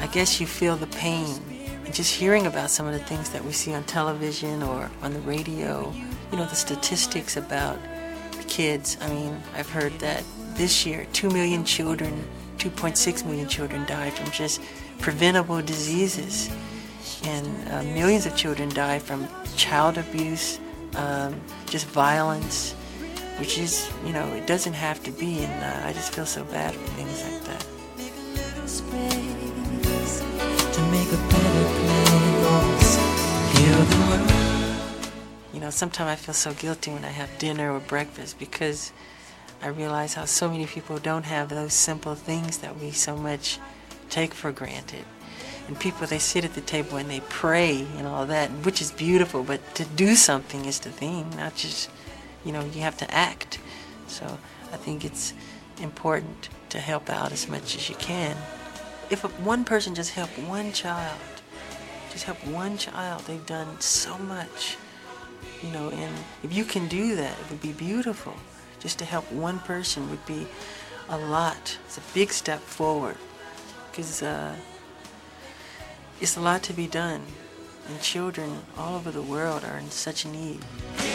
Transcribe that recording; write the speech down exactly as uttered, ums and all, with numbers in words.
guess you feel the pain. Just hearing about some of the things that we see on television or on the radio, you know, the statistics about kids. I mean, I've heard that this year, two million children, two point six million children died from just preventable diseases. And uh, millions of children die from child abuse, um, just violence, which is, you know, it doesn't have to be. And uh, I just feel so bad for things like that. To make a better place, heal the world. You know, sometimes I feel so guilty when I have dinner or breakfast because I realize how so many people don't have those simple things that we so much take for granted. And people, they sit at the table and they pray and all that, which is beautiful, but to do something is the thing, not just, you know, you have to act. So I think it's important to help out as much as you can. If one person just helped one child, just help one child, they've done so much, you know, and if you can do that, it would be beautiful. Just to help one person would be a lot. It's a big step forward because uh, it's a lot to be done, and children all over the world are in such need.